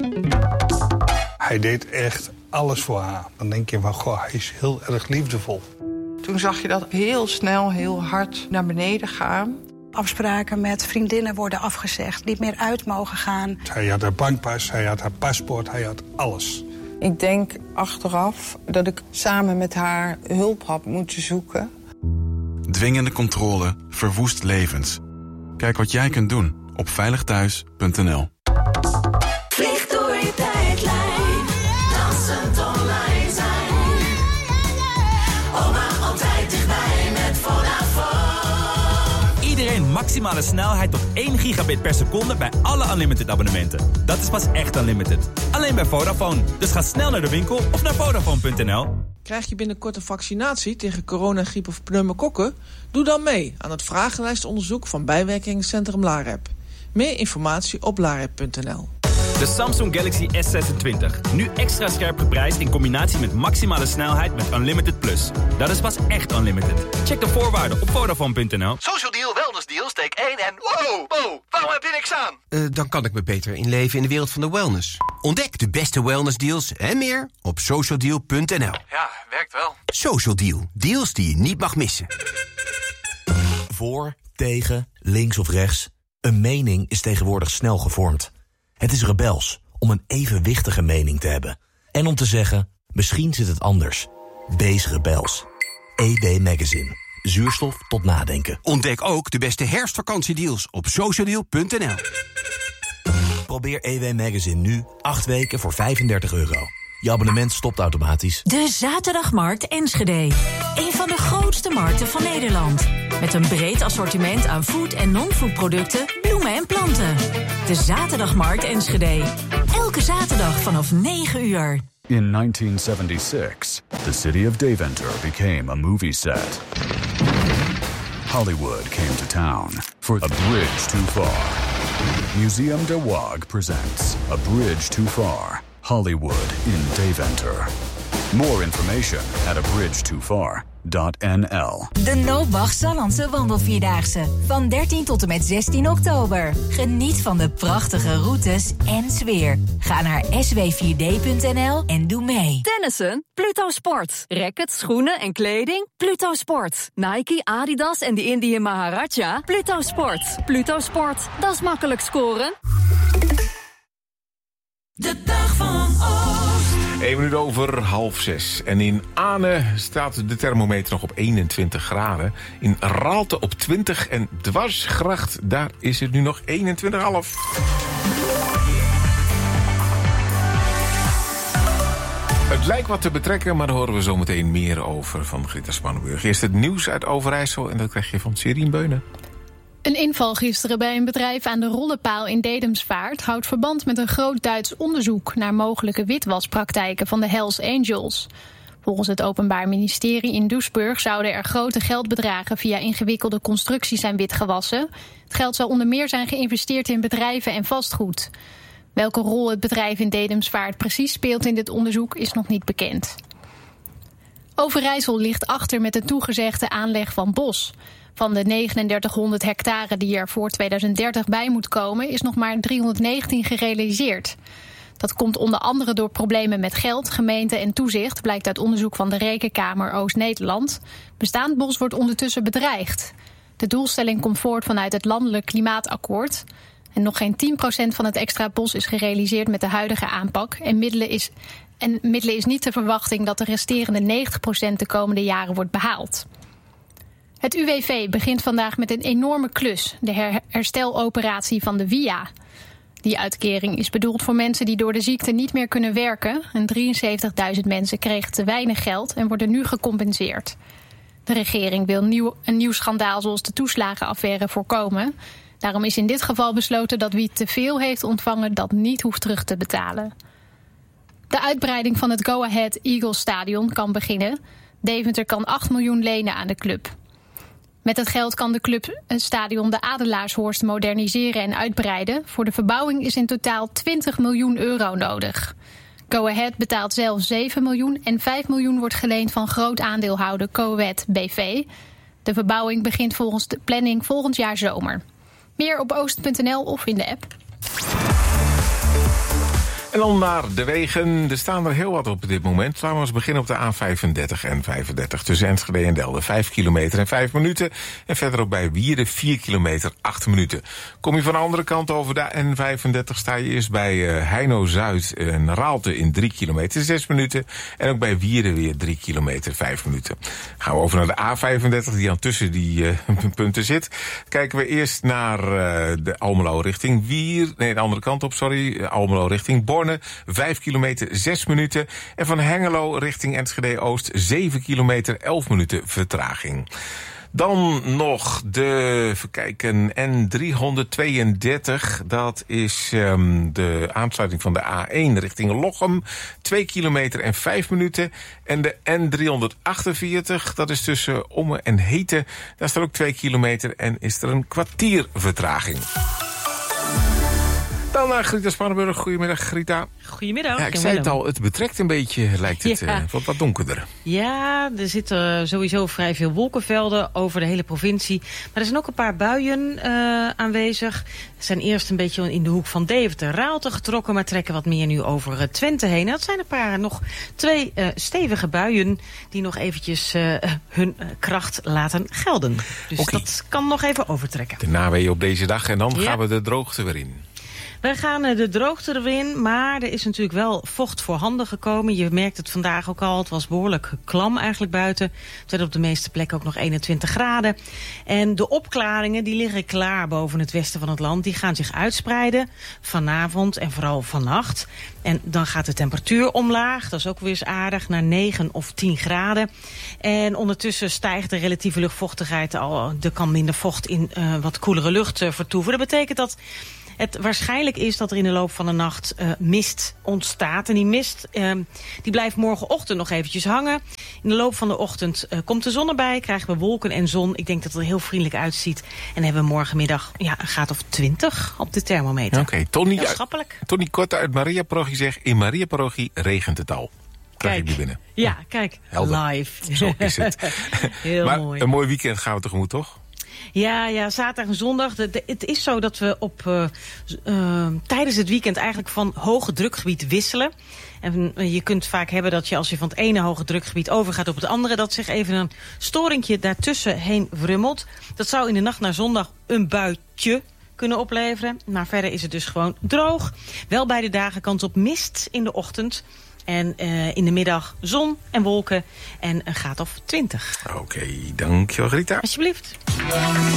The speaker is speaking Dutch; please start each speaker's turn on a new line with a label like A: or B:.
A: Hij deed echt alles voor haar. Dan denk je van, goh, hij is heel erg liefdevol.
B: Toen zag je dat heel snel, heel hard naar beneden gaan.
C: Afspraken met vriendinnen worden afgezegd, niet meer uit mogen gaan.
A: Hij had haar bankpas, hij had haar paspoort, hij had alles.
B: Ik denk achteraf dat ik samen met haar hulp had moeten zoeken.
D: Dwingende controle verwoest levens. Kijk wat jij kunt doen op veiligthuis.nl.
E: Vlieg door je tijdlijn, dansend online zijn. Oma altijd dichtbij met Vodafone.
F: Iedereen maximale snelheid tot 1 gigabit per seconde bij alle Unlimited abonnementen. Dat is pas echt Unlimited. Alleen bij Vodafone. Dus ga snel naar de winkel of naar Vodafone.nl.
G: Krijg je binnenkort een vaccinatie tegen corona, griep of pneumokokken? Doe dan mee aan het vragenlijstonderzoek van bijwerkingencentrum LAREP. Meer informatie op larep.nl.
F: De Samsung Galaxy S26. Nu extra scherp geprijsd in combinatie met maximale snelheid met Unlimited Plus. Dat is pas echt Unlimited. Check de voorwaarden op Vodafone.nl.
H: Social Deal, Wellness Deal, steek 1 en... Wow, waarom heb je niks aan?
I: Dan kan ik me beter inleven in de wereld van de wellness. Ontdek de beste wellness deals en meer op socialdeal.nl.
H: Ja, werkt wel.
I: Social Deal. Deals die je niet mag missen.
J: Voor, tegen, links of rechts. Een mening is tegenwoordig snel gevormd. Het is rebels om een evenwichtige mening te hebben. En om te zeggen, misschien zit het anders. Wees rebels. EW Magazine. Zuurstof tot nadenken.
I: Ontdek ook de beste herfstvakantiedeals op socialdeal.nl.
J: Probeer EW Magazine nu 8 weken voor €35. Je abonnement stopt automatisch.
K: De Zaterdagmarkt Enschede. Een van de grootste markten van Nederland. Met een breed assortiment aan food- en non-food producten, bloemen en planten. De Zaterdagmarkt Enschede. Elke zaterdag vanaf 9 uur.
L: In 1976, the city of Deventer became a movie set. Hollywood came to town for A Bridge Too Far. Museum de Waag presents A Bridge Too Far, Hollywood in Deventer. More information at abridgetofar.nl.
M: De Noobach Sallandse Wandelvierdaagse. Van 13 tot en met 16 oktober. Geniet van de prachtige routes en sfeer. Ga naar sw4d.nl en doe mee.
N: Tennissen? Pluto Sport. Rackets, schoenen en kleding? Pluto Sport. Nike, Adidas en de Indian Maharaja? Pluto Sport. Pluto Sport. Dat is makkelijk scoren.
E: De dag van Oost.
O: 1 minuut over 5:30. En in Ane staat de thermometer nog op 21 graden. In Raalte op 20 en Dwarsgracht, daar is het nu nog 21,5. Het lijkt wat te betrekken, maar daar horen we zo meteen meer over van Grita Spannenburg. Eerst het nieuws uit Overijssel en dat krijg je van Serien Beunen.
P: Een inval gisteren bij een bedrijf aan de Rollenpaal in Dedemsvaart houdt verband met een groot Duits onderzoek naar mogelijke witwaspraktijken van de Hells Angels. Volgens het Openbaar Ministerie in Duisburg zouden er grote geldbedragen via ingewikkelde constructies zijn witgewassen. Het geld zou onder meer zijn geïnvesteerd in bedrijven en vastgoed. Welke rol het bedrijf in Dedemsvaart precies speelt in dit onderzoek is nog niet bekend. Overijssel ligt achter met de toegezegde aanleg van bos. Van de 3900 hectare die er voor 2030 bij moet komen, is nog maar 319 gerealiseerd. Dat komt onder andere door problemen met geld, gemeente en toezicht, blijkt uit onderzoek van de Rekenkamer Oost-Nederland. Bestaand bos wordt ondertussen bedreigd. De doelstelling komt voort vanuit het Landelijk Klimaatakkoord. En nog geen 10% van het extra bos is gerealiseerd met de huidige aanpak. En middelen is niet de verwachting dat de resterende 90% de komende jaren wordt behaald. Het UWV begint vandaag met een enorme klus, de hersteloperatie van de WIA. Die uitkering is bedoeld voor mensen die door de ziekte niet meer kunnen werken. En 73.000 mensen kregen te weinig geld en worden nu gecompenseerd. De regering wil een nieuw schandaal zoals de toeslagenaffaire voorkomen. Daarom is in dit geval besloten dat wie te veel heeft ontvangen dat niet hoeft terug te betalen. De uitbreiding van het Go Ahead Eagles stadion kan beginnen. Deventer kan 8 miljoen lenen aan de club. Met het geld kan de club het stadion de Adelaarshorst moderniseren en uitbreiden. Voor de verbouwing is in totaal 20 miljoen euro nodig. Go Ahead betaalt zelf 7 miljoen en 5 miljoen wordt geleend van groot aandeelhouder Coët BV. De verbouwing begint volgens de planning volgend jaar zomer. Meer op oost.nl of in de app.
O: En dan naar de wegen. Er staan er heel wat op dit moment. Laten we eens beginnen op de A35 en 35 tussen Enschede en Delden. 5 kilometer en 5 minuten. En verderop bij Wierden 4 kilometer 8 minuten. Kom je van de andere kant over de N35, sta je eerst bij Heino-Zuid en Raalte in 3 kilometer 6 minuten. En ook bij Wierden weer 3 kilometer 5 minuten. Gaan we over naar de A35 die aan tussen die punten zit. Kijken we eerst naar de Almelo richting de andere kant op, Almelo richting Borne, 5 kilometer 6 minuten. En van Hengelo richting Enschede-Oost 7 kilometer 11 minuten vertraging. Dan nog de, N332. Dat is de aansluiting van de A1 richting Lochem. 2 kilometer en 5 minuten. En de N348, dat is tussen Ommen en Heten. Daar staat ook 2 kilometer en is er een kwartier vertraging. Dan naar Grieta Spanenburg. Goedemiddag, Grieta.
Q: Goedemiddag.
O: Ja, ik zei het al, het betrekt een beetje, lijkt het, wat donkerder.
Q: Ja, er zitten sowieso vrij veel wolkenvelden over de hele provincie. Maar er zijn ook een paar buien aanwezig. Ze zijn eerst een beetje in de hoek van Deventer-Raalte getrokken, maar trekken wat meer nu over Twente heen. En dat zijn nog 2 stevige buien die nog eventjes hun kracht laten gelden. Dus dat kan nog even overtrekken.
O: De naweeën op deze dag en dan gaan we de droogte weer in.
Q: Wij gaan de droogte erin, maar er is natuurlijk wel vocht voorhanden gekomen. Je merkt het vandaag ook al, het was behoorlijk klam eigenlijk buiten. Het werd op de meeste plekken ook nog 21 graden. En de opklaringen die liggen klaar boven het westen van het land. Die gaan zich uitspreiden vanavond en vooral vannacht. En dan gaat de temperatuur omlaag, dat is ook weer eens aardig, naar 9 of 10 graden. En ondertussen stijgt de relatieve luchtvochtigheid al. Er kan minder vocht in wat koelere lucht vertoeven. Dat betekent dat het waarschijnlijk is dat er in de loop van de nacht mist ontstaat. En die mist die blijft morgenochtend nog eventjes hangen. In de loop van de ochtend komt de zon erbij, krijgen we wolken en zon. Ik denk dat het er heel vriendelijk uitziet. En hebben we morgenmiddag een graad of 20 op de thermometer.
O: Oké, Tony Korte uit Mariaparochie zegt, in Mariaparochie regent het al. Krijg ik die binnen.
Q: Ja, kijk, helder. Live.
O: Zo is het.
Q: Heel
O: maar
Q: mooi.
O: Een mooi weekend gaan we tegemoet, toch?
Q: Ja, zaterdag en zondag. Het is zo dat we tijdens het weekend eigenlijk van hoge drukgebied wisselen. En je kunt vaak hebben dat je als je van het ene hoge drukgebied overgaat op het andere, dat zich even een storingje daartussen heen wrummelt. Dat zou in de nacht naar zondag een buitje kunnen opleveren. Maar verder is het dus gewoon droog. Wel bij de dagen kans op mist in de ochtend. En in de middag zon en wolken en een graad of 20.
O: Oké, dankjewel Rita.
Q: Alsjeblieft.